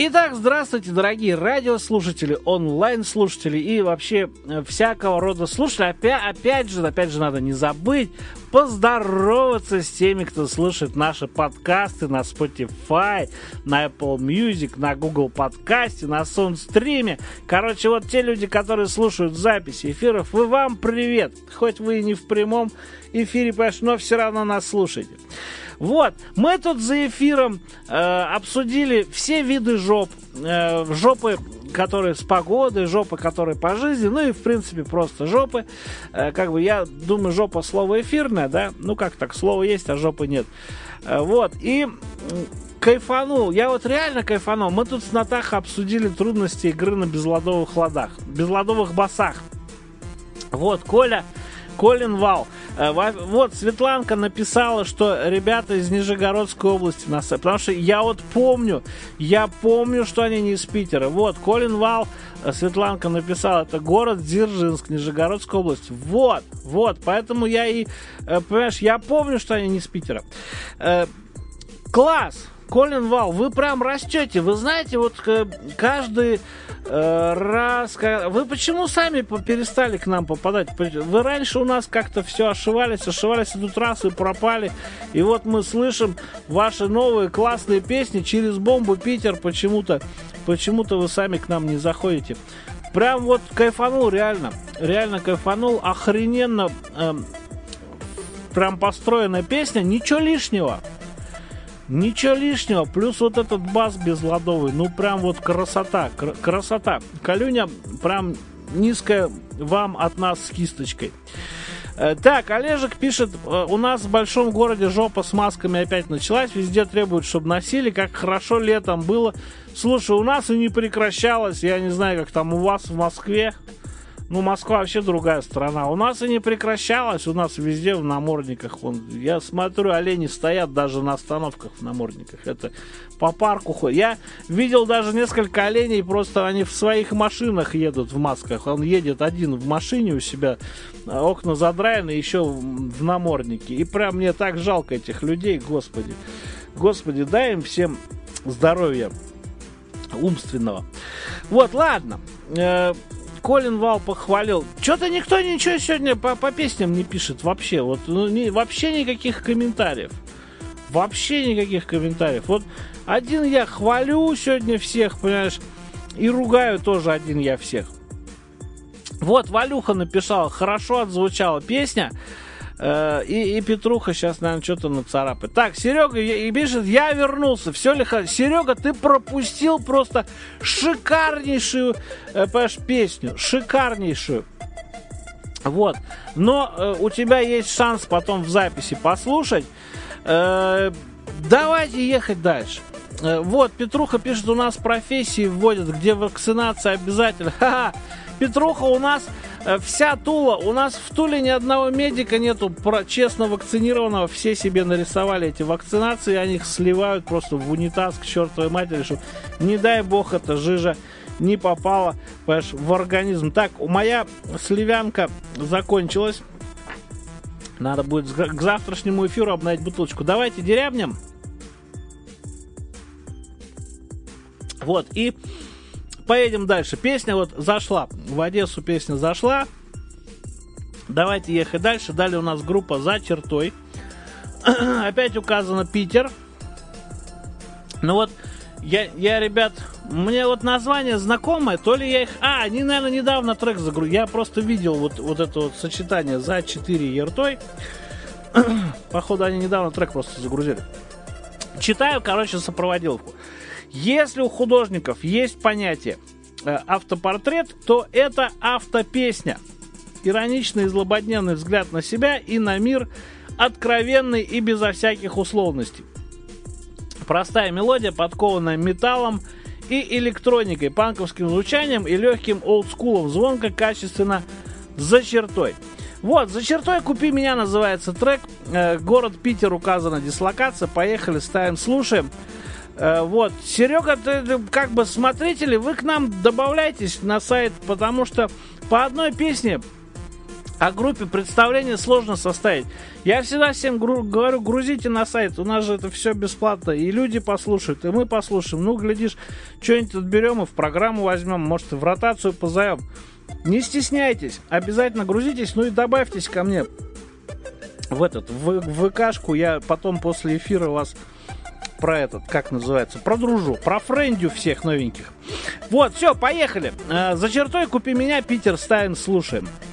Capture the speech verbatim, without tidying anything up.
Итак, здравствуйте, дорогие радиослушатели, онлайн-слушатели и вообще всякого рода слушатели. Опять, опять же, опять же, надо не забыть поздороваться с теми, кто слушает наши подкасты на Spotify, на Apple Music, на Google подкасте, на Soundstream. Короче, вот те люди, которые слушают записи эфиров, и вам привет. Хоть вы и не в прямом эфире, понимаешь, но все равно нас слушаете. Вот, мы тут за эфиром э, обсудили все виды жоп, э, жопы, которые с погодой, жопы, которые по жизни, ну и в принципе просто жопы. Э, как бы я думаю, жопа слово эфирное, да, ну как так, слово есть, а жопы нет. Э, вот, и кайфанул, я вот реально кайфанул. Мы тут с Натахой обсудили трудности игры на безладовых ладах, безладовых басах. Вот, Коля... Колин Вал. Вот Светланка написала, что ребята из Нижегородской области нас... Потому что я вот помню, я помню, что они не из Питера. Вот, Колин Вал, Светланка написала, это город Дзержинск, Нижегородская область. Вот, вот, поэтому я и... Понимаешь, я помню, что они не из Питера. Класс! Колин Вал, вы прям растете. Вы знаете, вот каждый э, раз... Вы почему сами перестали к нам попадать? Вы раньше у нас как-то все ошивались, ошивались, и тут раз и пропали. И вот мы слышим ваши новые классные песни «Через бомбу Питер». Почему-то, почему-то вы сами к нам не заходите. Прям вот кайфанул, реально. Реально кайфанул. Охрененно э, прям построенная песня. Ничего лишнего. Ничего лишнего, плюс вот этот бас безладовый, ну прям вот красота, кр- красота. Калюня, прям низкая вам от нас с кисточкой. Э, так, Олежек пишет, э, у нас в большом городе жопа с масками опять началась, везде требуют, чтобы носили, как хорошо летом было. Слушай, у нас и не прекращалось, я не знаю, как там у вас в Москве. Ну, Москва вообще другая страна. У нас и не прекращалось, у нас везде в намордниках. Вон, я смотрю, олени стоят даже на остановках в намордниках. Это по парку ходят. Я видел даже несколько оленей, просто они в своих машинах едут в масках. Он едет один в машине у себя, окна задраены, еще в наморднике. И прям мне так жалко этих людей, господи. Господи, дай им всем здоровья умственного. Вот, ладно. Колин Вал похвалил. Что-то никто ничего сегодня по, по песням не пишет вообще. Вот, ну, не, вообще никаких комментариев. Вообще никаких комментариев. Вот один я хвалю сегодня всех, понимаешь, и ругаю тоже один я всех. Вот Валюха написала, хорошо отзвучала песня. Э, и, и Петруха сейчас, наверное, что-то нацарапает. Так, Серега и пишет, я вернулся. Все ли хорошо? Серега, ты пропустил просто шикарнейшую, э, понимаешь, песню. Шикарнейшую. Вот. Но э, у тебя есть шанс потом в записи послушать. Э, давайте ехать дальше. Э, вот, Петруха пишет, у нас профессии вводят, где вакцинация обязательно. Ха-ха. Петруха, у нас э, вся Тула, у нас в Туле ни одного медика нету про, честно вакцинированного, все себе нарисовали эти вакцинации, они их сливают просто в унитаз к чертовой матери, чтобы, не дай бог, эта жижа не попала, понимаешь, в организм. Так, моя сливянка закончилась, надо будет к завтрашнему эфиру обновить бутылочку. Давайте дерябнем. Вот, и... Поедем дальше. Песня вот зашла. В Одессу песня зашла. Давайте ехать дальше. Далее у нас группа «За чертой». Опять указано Питер. Ну вот, я, я, ребят, мне вот название знакомое. То ли я их... А, они, наверное, недавно трек загрузили. Я просто видел вот, вот это вот сочетание «За четыре ертой». Походу, они недавно трек просто загрузили. Читаю, короче, сопроводиловку. Если у художников есть понятие э, автопортрет, то это автопесня. Ироничный и злободневный взгляд на себя и на мир, откровенный и безо всяких условностей. Простая мелодия, подкованная металлом и электроникой, панковским звучанием и легким олдскулом, звонко, качественно, за чертой. Вот, «За чертой купи меня» называется трек. Э, город Питер указана дислокация. Поехали, ставим, слушаем. Вот, Серега, ты, как бы смотрители, вы к нам добавляйтесь на сайт, потому что по одной песне О группе представление сложно составить. Я всегда всем гру- говорю, грузите на сайт, у нас же это все бесплатно, и люди послушают, и мы послушаем. Ну, глядишь, что-нибудь отберем и в программу возьмем, может, и в ротацию позовем. Не стесняйтесь, обязательно грузитесь, ну и добавьтесь ко мне в этот, в, в ВКшку, я потом после эфира вас про этот, как называется, продружу, профрендю всех новеньких. Вот, все, поехали. За чертой купи меня, Питер Стайн, слушаем.